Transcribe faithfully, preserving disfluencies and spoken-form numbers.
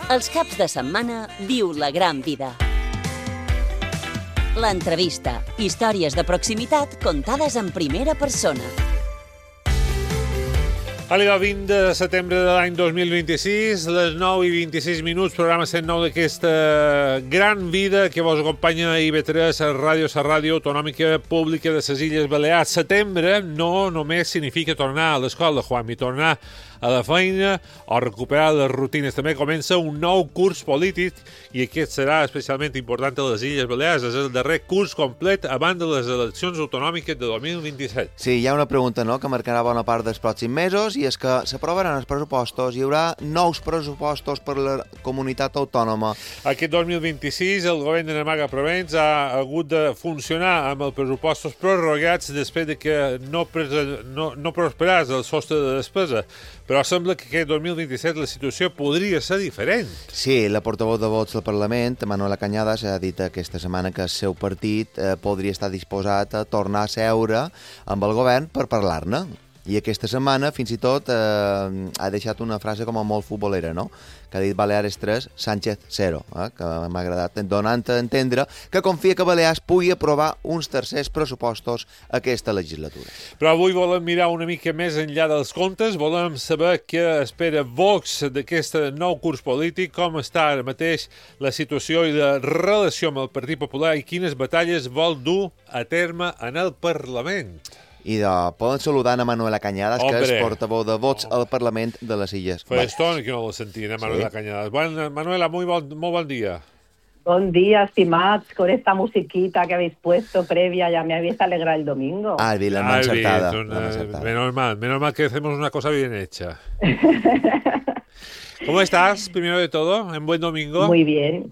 Els caps de setmana viu la gran vida. L'entrevista. Històries de proximitat contades en primera persona. El vint de setembre de l'any dos mil vint-i-sis, les nou i vint-i-sis minuts, programa cent nou d'aquesta gran vida que vos acompanya a I V tres, a ràdio, a ràdio autonòmica pública de les Illes Balears. Setembre no només significa tornar a l'escola, Juanmi, tornar a la feina o recuperar les rutines. També comença un nou curs polític i aquest serà especialment important a les Illes Balears. És el darrer curs complet abans de les eleccions autonòmiques de dos mil vint-i-set. Sí, hi ha una pregunta, no?, que marcarà bona part dels pròxims mesos, i és que s'aprovaran els pressupostos, hi haurà nous pressupostos per la comunitat autònoma. Aquest dos mil vint-i-sis el govern de Namaga Provence ha hagut de funcionar amb els pressupostos prorrogats després de que no, no, no prosperàs el sostre de despesa. Però sembla que aquest dos mil vint-i-set la situació podria ser diferent. Sí, la portaveu de Vots del Parlament, Manuela Cañadas, ha dit aquesta setmana que el seu partit eh, podria estar disposat a tornar a seure amb el govern per parlar-ne. I aquesta setmana, fins i tot, eh, ha deixat una frase com a molt futbolera, no?, que ha dit Baleares tres, Sánchez zero, eh? que m'ha agradat, donant a entendre que confia que Balears pugui aprovar uns tercers pressupostos aquesta legislatura. Però avui volem mirar una mica més enllà dels comptes, volem saber què espera Vox d'aquest nou curs polític, com està ara mateix la situació i la relació amb el Partit Popular i quines batalles vol dur a terme en el Parlament. I de, poden saludar a Manuela Cañadas, Hombre. que és portaveu de Vots al Parlament de les Illes. Fa estona que no la sentia, eh, Manuela sí. Cañadas. Bueno, Manuela, muy bon, muy buen día. Buen día, estimados, con esta musiquita que habéis puesto previa, ya me habéis alegrado el domingo. Ah, bien, la ah, acertada. Bien, una, acertada. Menos mal, menos mal que hacemos una cosa bien hecha. ¿Cómo estás, primero de todo? ¿En buen domingo? Muy bien,